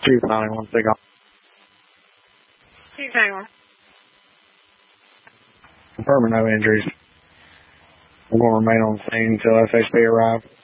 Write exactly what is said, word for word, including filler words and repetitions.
two five one, take off. two five one. Confirming no injuries. We're going to remain on the scene until S H P arrives.